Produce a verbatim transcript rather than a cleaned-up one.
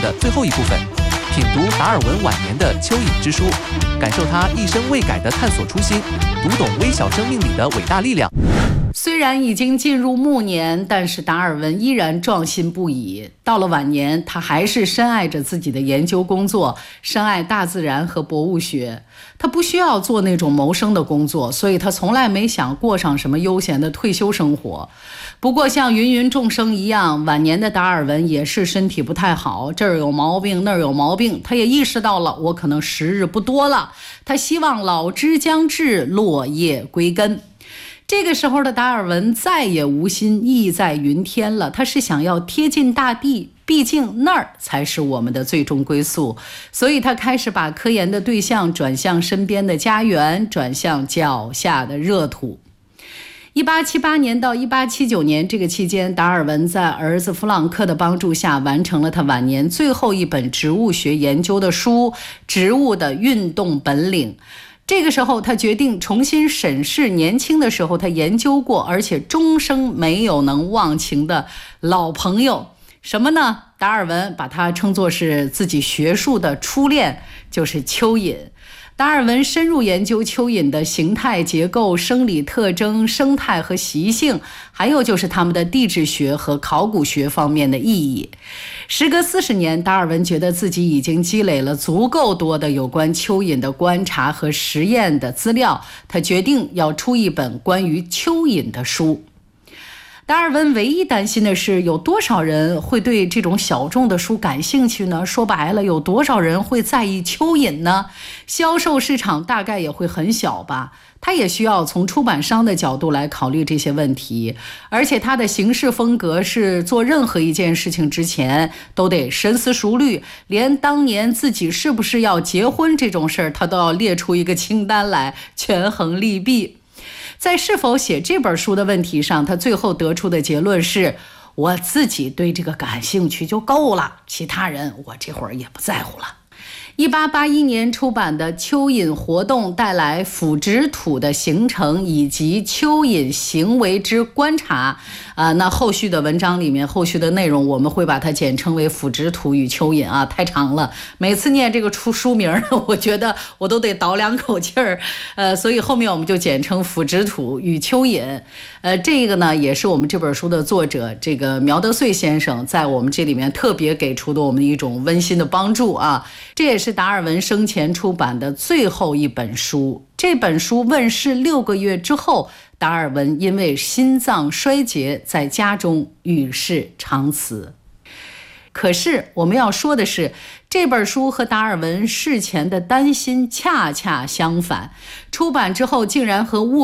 的最后一部分，品读达尔文晚年的蚯蚓之书，感受他一生未改的探索初心，读懂微小生命里的伟大力量。 虽然已经进入暮年，但是达尔文依然壮心不已。到了晚年，他还是深爱着自己的研究工作，深爱大自然和博物学。他不需要做那种谋生的工作，所以他从来没想过上什么悠闲的退休生活。不过像芸芸众生一样，晚年的达尔文也是身体不太好，这儿有毛病那儿有毛病，他也意识到了我可能时日不多了，他希望老之将至，落叶归根。这个时候的达尔文再也无心意在云天了，他是想要贴近大地，毕竟那儿才是我们的最终归宿。所以他开始把科研的对象转向身边的家园，转向脚下的热土。一八七八年到一八七九年这个期间，达尔文在儿子弗朗克的帮助下，完成了他晚年最后一本植物学研究的书《植物的运动本领》。这个时候他决定重新审视年轻的时候他研究过而且终生没有能忘情的老朋友，什么呢？达尔文把它称作是自己学术的初恋，就是蚯蚓。达尔文深入研究蚯蚓的形态结构、生理特征、生态和习性，还有就是它们的地质学和考古学方面的意义。时隔四十年，达尔文觉得自己已经积累了足够多的有关蚯蚓的观察和实验的资料，他决定要出一本关于蚯蚓的书。达尔文唯一担心的是，有多少人会对这种小众的书感兴趣呢？说白了，有多少人会在意蚯蚓呢？销售市场大概也会很小吧。他也需要从出版商的角度来考虑这些问题，而且他的行事风格是做任何一件事情之前都得深思熟虑，连当年自己是不是要结婚这种事儿，他都要列出一个清单来，权衡利弊。在是否写这本书的问题上，他最后得出的结论是，我自己对这个感兴趣就够了，其他人我这会儿也不在乎了。一八八一年出版的《蚯蚓活动带来腐殖土的形成以及蚯蚓行为之观察》啊，那后续的文章里面，后续的内容我们会把它简称为腐殖土与蚯蚓啊，太长了，每次念这个出书名，我觉得我都得倒两口气儿，呃，所以后面我们就简称腐殖土与蚯蚓。呃，这个呢也是我们这本书的作者这个苗德穗先生在我们这里面特别给出的我们一种温馨的帮助啊，这也是达尔文生前出版的最后一本书。这本书问世六个月之后，达尔文因为心脏衰竭在家中与世长辞。可是我们要说的是，这本书和达尔文事前的担心恰恰相反，出版之后竟然和物